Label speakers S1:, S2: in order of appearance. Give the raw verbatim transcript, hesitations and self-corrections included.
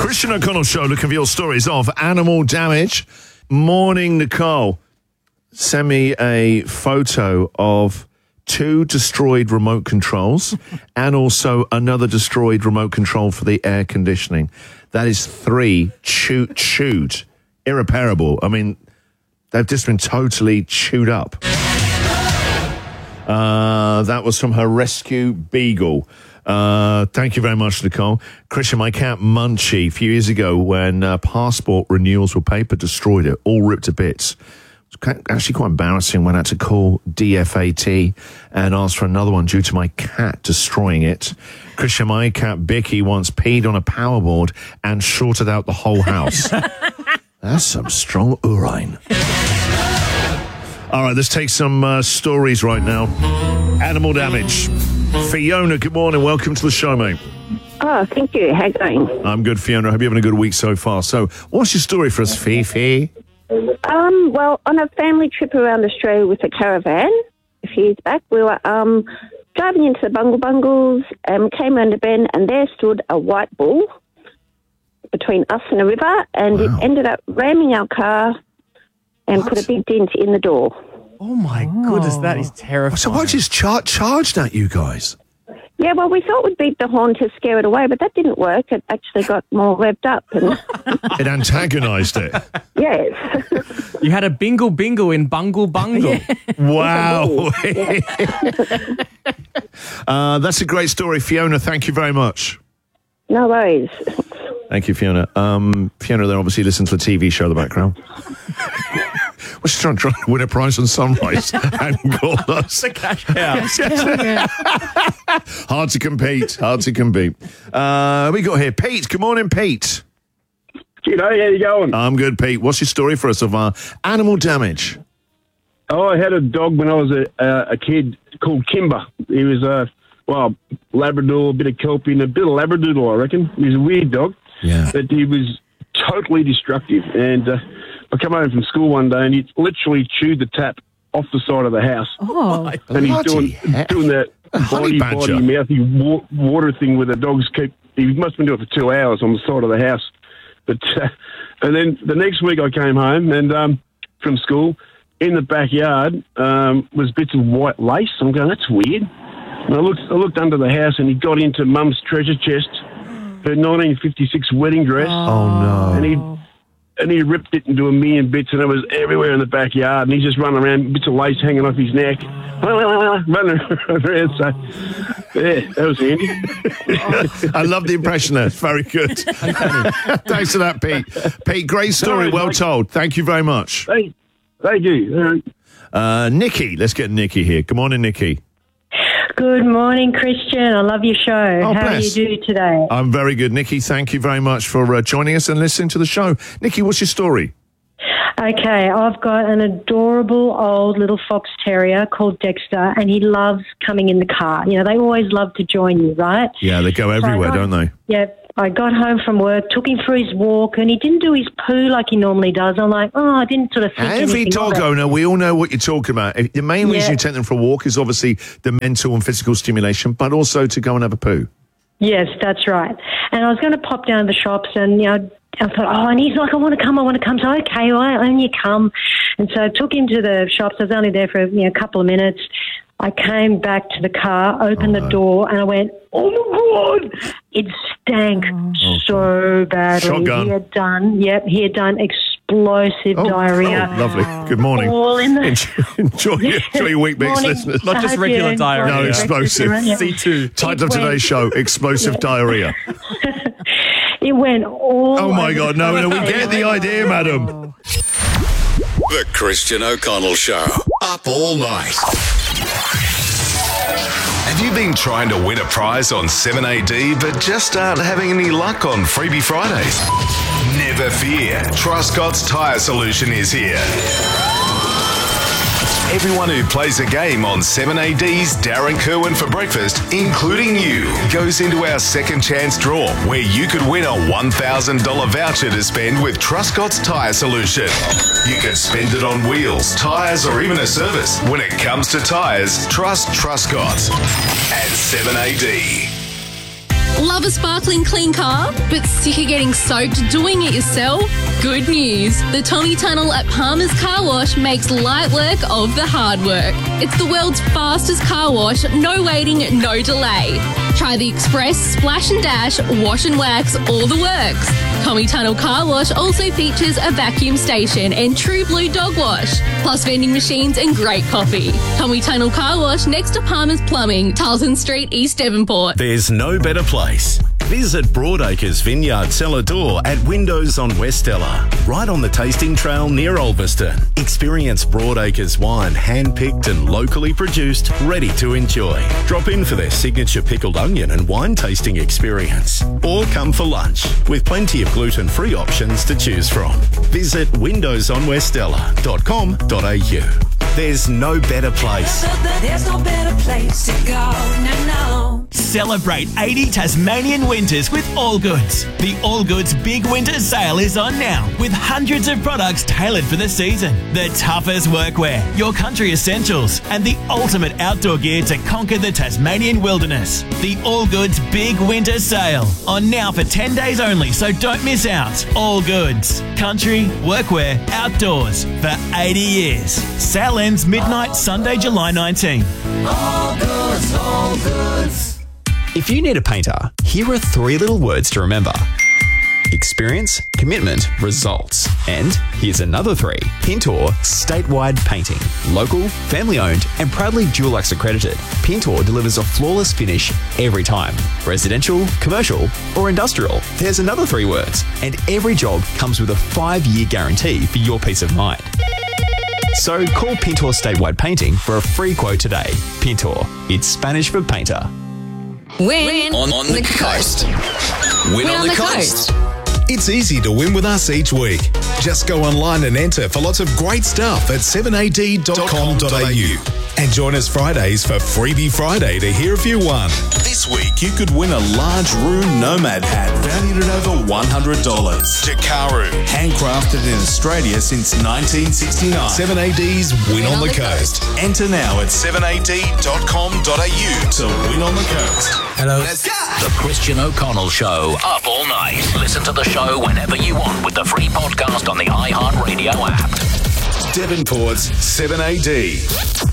S1: Christian O'Connell Show, looking for your stories of animal damage. Morning, Nicole. Send me a photo of two destroyed remote controls and also another destroyed remote control for the air conditioning. That is three chewed, chewed, irreparable. I mean, they've just been totally chewed up. Uh, that was from her rescue beagle. Uh, thank you very much, Nicole. Christian, my cat Munchie, a few years ago when uh, passport renewals were paper, destroyed it, all ripped to bits. It was actually quite embarrassing when I had to call D F A T and ask for another one due to my cat destroying it. Christian, my cat Bicky once peed on a power board and shorted out the whole house. That's some strong urine. All right, let's take some uh, stories right now. Animal damage. Fiona, good morning. Welcome to the show, mate.
S2: Oh, thank you. How you going?
S1: I'm good, Fiona. I hope you're having a good week so far. So, what's your story for us, Fifi?
S2: Um, well, on a family trip around Australia with a caravan a few years back, we were um, driving into the Bungle Bungles and came around a bend, and there stood a white bull between us and the river, and wow. It ended up ramming our car and what? Put a big dent in the door.
S3: Oh, my oh. goodness, that is terrifying.
S1: So why just char- charged at you guys?
S2: Yeah, well, we thought we'd beat the horn to scare it away, but that didn't work. It actually got more revved up. And
S1: it antagonised it.
S2: Yes.
S3: You had a bingle bingle in Bungle Bungle.
S1: Yeah. Wow. uh, that's a great story, Fiona. Thank you very much.
S2: No worries.
S1: Thank you, Fiona. Um, Fiona, then obviously listen to the T V show in the background. We're just trying, trying to win a prize on Sunrise and call us.
S3: The cash cow.
S1: Hard to compete. Hard to compete. Uh, we got here Pete. Good morning, Pete.
S4: G'day, how you going?
S1: I'm good, Pete. What's your story for us of uh, animal damage?
S4: Oh, I had a dog when I was a, uh, a kid called Kimber. He was a, well, Labrador, a bit of Kelpie, and a bit of Labradoodle, I reckon. He was a weird dog.
S1: Yeah.
S4: But he was totally destructive. And uh, I come home from school one day and he literally chewed the tap off the side of the house.
S3: Oh,
S4: and he's doing doing that body, body, mouthy wa- water thing where the dogs keep. He must have been doing it for two hours on the side of the house. But uh, and then the next week I came home and um, from school in the backyard um, was bits of white lace. I'm going, that's weird. And I looked I looked under the house and he got into Mum's treasure chest, her nineteen fifty-six wedding dress.
S1: Oh no!
S4: And he. And he ripped it into a million bits, and it was everywhere in the backyard. And he's just running around, bits of lace hanging off his neck, running around. So, yeah, that was handy.
S1: I love the impression there. It's very good. Thanks for that, Pete. Pete, great story.
S4: No,
S1: well
S4: mate.
S1: told. Thank you very much.
S4: Thank, thank you.
S1: Uh, Nikki, let's get Nikki here. Good morning, Nikki.
S5: Good morning, Christian. I love your show.
S1: Oh,
S5: How
S1: bless.
S5: do you do today?
S1: I'm very good, Nikki. Thank you very much for uh, joining us and listening to the show. Nikki, what's your story?
S5: Okay, I've got an adorable old little fox terrier called Dexter, and he loves coming in the car. You know, they always love to join you, right?
S1: Yeah, they go everywhere,
S5: so got,
S1: don't they?
S5: Yeah. I got home from work, took him for his walk, and he didn't do his poo like he normally does. I'm like, oh, I didn't sort of think
S1: Every
S5: anything
S1: dog
S5: of it.
S1: owner, we all know what you're talking about. The main
S5: Yeah.
S1: reason you take them for a walk is obviously the mental and physical stimulation, but also to go and have a poo.
S5: Yes, that's right. And I was going to pop down to the shops and, you know, I thought, oh, and he's like, I want to come, I want to come. So, okay, well, and you come. And so I took him to the shops. I was only there for, you know, a couple of minutes. I came back to the car, opened
S1: oh,
S5: the
S1: no.
S5: door, and I went, oh, my God. It stank
S1: oh,
S5: so badly.
S1: Shotgun.
S5: He had done, yep, he had done explosive
S1: Oh,
S5: diarrhea.
S1: oh, lovely. Good morning.
S5: All in the...
S1: Enjoy, enjoy, your, enjoy your week, mix,
S5: Morning.
S1: listeners.
S3: Not just
S5: Thank
S3: regular
S5: you.
S3: diarrhea.
S1: No, explosive.
S5: Yeah.
S3: C two.
S1: Title of
S5: It went-
S1: today's show, Explosive Diarrhea.
S5: It went all
S1: Oh, my
S5: over
S1: God.
S5: the
S1: No, no, we
S5: place.
S1: get the idea, madam.
S6: The Christian O'Connell Show. Up all night. Have you been trying to win a prize on seven A D but just aren't having any luck on Freebie Fridays? Never fear. Truscott's Tyre Solution is here. Everyone who plays a game on seven A D's Darren Kerwin for breakfast, including you, goes into our second chance draw where you could win a one thousand dollars voucher to spend with Truscott's Tyre Solution. You can spend it on wheels, tyres or even a service. When it comes to tyres, trust Truscott's at seven A D.
S7: Love a sparkling clean car, but sick of getting soaked doing it yourself? Good news. The Tommy Tunnel at Palmer's Car Wash makes light work of the hard work. It's the world's fastest car wash, no waiting, no delay. Try the Express, Splash and Dash, Wash and Wax, all the works. Tommy Tunnel Car Wash also features a vacuum station and True Blue Dog Wash, plus vending machines and great coffee. Tommy Tunnel Car Wash next to Palmer's Plumbing, Tarleton Street, East Devonport.
S8: There's no better place. Visit Broadacres Vineyard Cellar Door at Windows on Westella, right on the tasting trail near Ulverston. Experience Broadacres wine, hand-picked and locally produced, ready to enjoy. Drop in for their signature pickled onion and wine tasting experience. Or come for lunch, with plenty of gluten-free options to choose from. Visit windows on westella dot com dot a u. There's no better place.
S9: There's no better place to go. No, no. Celebrate eighty Tasmanian winters with Allgoods. The Allgoods Big Winter Sale is on now, with hundreds of products tailored for the season. The toughest workwear, your country essentials, and the ultimate outdoor gear to conquer the Tasmanian wilderness. The Allgoods Big Winter Sale, on now for ten days only, so don't miss out. Allgoods, country, workwear, outdoors, for eighty years. Sale ends midnight Sunday, July nineteenth.
S10: Allgoods, Allgoods. If you need a painter, here are three little words to remember. Experience, commitment, results. And here's another three. Pintor Statewide Painting. Local, family-owned, and proudly Dulux accredited. Pintor delivers a flawless finish every time. Residential, commercial, or industrial. There's another three words. And every job comes with a five-year guarantee for your peace of mind. So call Pintor Statewide Painting for a free quote today. Pintor, it's Spanish for painter.
S7: Win,
S6: On, on the,
S7: the
S6: coast.
S7: coast.
S6: Win,
S7: Win
S6: on,
S7: on
S6: the,
S7: the
S6: coast. It's easy to win with us each week. Just go online and enter for lots of great stuff at seven a d dot com dot a u. And join us Fridays for Freebie Friday to hear if you won. This week, you could win a large Room Nomad hat valued at over one hundred dollars. Jakaru, handcrafted in Australia since nineteen sixty-nine. seven A D's Win, win on, on the, the coast. coast. Enter now at seven a d dot com dot a u to win on the coast.
S11: Hello. Let's go.
S12: The Christian O'Connell Show, up all night. Listen to the show whenever you want with the free podcast on the iHeartRadio app.
S6: Devonport's seven A D.